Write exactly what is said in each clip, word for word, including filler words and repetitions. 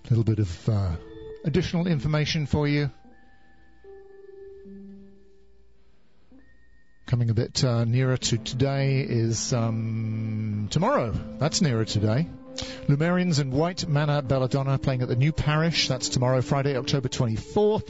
A little bit of uh, additional information for you. Coming a bit uh, nearer to today is um, tomorrow. That's nearer today. Lumerians and White Manor Belladonna playing at the New Parish. That's tomorrow, Friday, October twenty-fourth.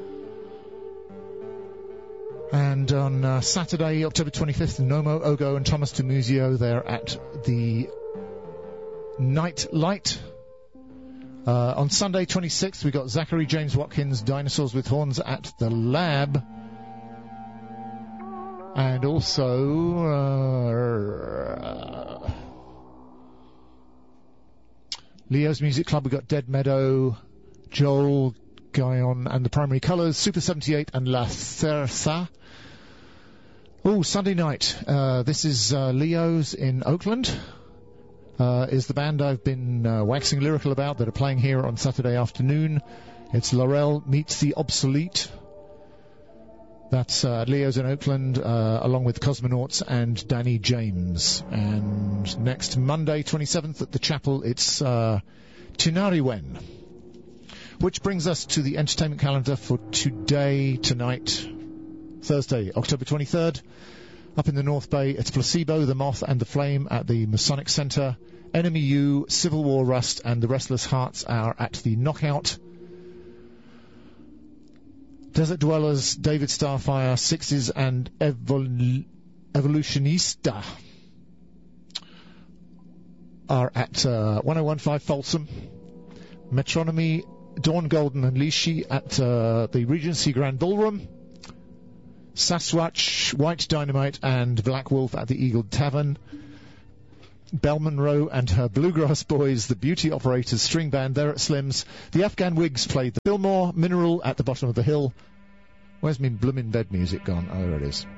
And on uh, Saturday, October twenty-fifth, Nomo, Ogo and Thomas Demuzio, they're at the Night Light. Uh, on Sunday, twenty-sixth, we got Zachary James Watkins, Dinosaurs with Horns at the Lab. And also... Uh, Leo's Music Club, we got Dead Meadow, Joel, Guyon, and the Primary Colours, Super seventy-eight, and La Cersa. Oh, Sunday night. Uh, this is uh, Leo's in Oakland. Uh, is the band I've been uh, waxing lyrical about that are playing here on Saturday afternoon. It's Laurel Meets the Obsolete. That's uh, Leo's in Oakland, uh, along with Cosmonauts and Danny James. And next Monday, twenty-seventh, at the Chapel, it's uh, Tinariwen. Which brings us to the entertainment calendar for today, tonight, Thursday, October twenty-third. Up in the North Bay, it's Placebo, The Moth and the Flame at the Masonic Centre. Enemy U, Civil War Rust and the Restless Hearts are at the Knockout. Desert Dwellers, David Starfire, Sixes and Evol- Evolutionista are at uh, ten fifteen Folsom. Metronomy, Dawn Golden and Lishi at uh, the Regency Grand Ballroom. Sasquatch, White Dynamite and Black Wolf at the Eagle Tavern. Belle Monroe and her Bluegrass Boys, the Beauty Operators String Band, they're at Slim's. The Afghan Wigs played the Fillmore, Mineral at the bottom of the hill. Where's me bloomin' bed music gone? Oh, there it is.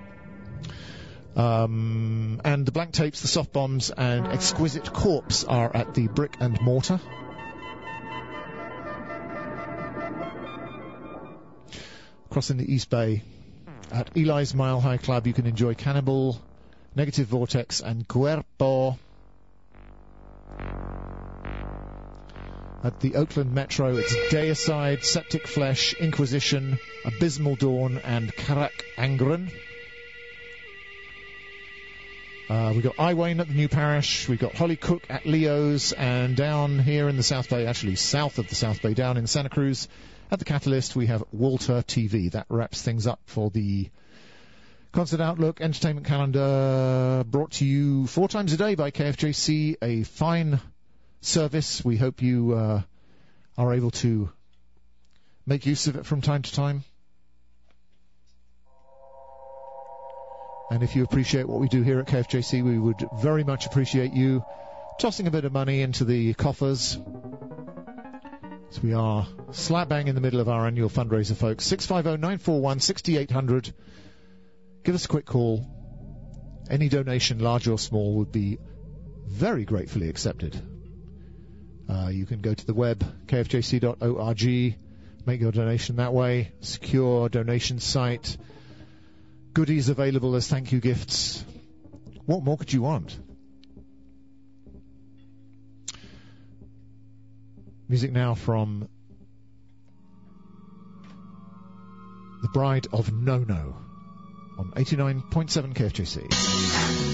Um, and the Blank Tapes, the Soft Bombs and Exquisite Corpse are at the Brick and Mortar. Crossing the East Bay, at Eli's Mile High Club, you can enjoy Cannibal, Negative Vortex and Cuerpo. At the Oakland Metro, it's Deicide, Septic Flesh, Inquisition, Abysmal Dawn, and Karak Angren. Uh, we've got Iwayne at the New Parish, we've got Holly Cook at Leo's, and down here in the South Bay, actually south of the South Bay, down in Santa Cruz, at the Catalyst, we have Walter T V. That wraps things up for the Concert Outlook Entertainment Calendar, brought to you four times a day by K F J C, a fine service. We hope you uh, are able to make use of it from time to time. And if you appreciate what we do here at K F J C, we would very much appreciate you tossing a bit of money into the coffers. So we are slap bang in the middle of our annual fundraiser, folks. six five zero, nine four one, six eight zero zero. Give us a quick call. Any donation, large or small, would be very gratefully accepted. Uh, you can go to the web, k f j c dot org, make your donation that way. Secure donation site. Goodies available as thank you gifts. What more could you want? Music now from The Bride of No-No on eighty-nine point seven K F J C.